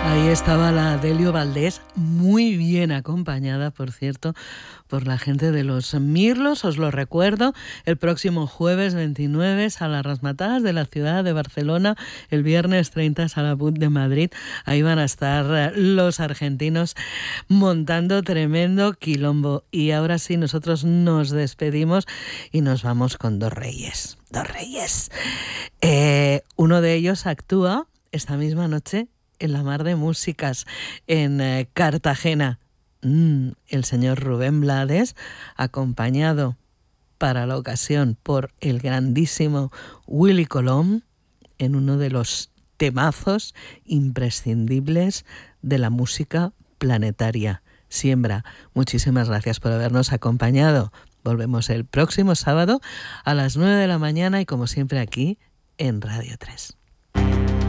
Ahí estaba la Delio Valdés, muy bien acompañada, por cierto, por la gente de los Mirlos. Os lo recuerdo, el próximo jueves 29 a las Rasmatás de la ciudad de Barcelona, el viernes 30 a la PUT de Madrid. Ahí van a estar los argentinos montando tremendo quilombo. Y ahora sí, nosotros nos despedimos y nos vamos con dos reyes. Dos reyes. Uno de ellos actúa esta misma noche en la Mar de Músicas, en Cartagena. El señor Rubén Blades, acompañado para la ocasión por el grandísimo Willy Colón, en uno de los temazos imprescindibles de la música planetaria. Siembra, muchísimas gracias por habernos acompañado. Volvemos el próximo sábado a las 9 de la mañana y como siempre aquí en Radio 3.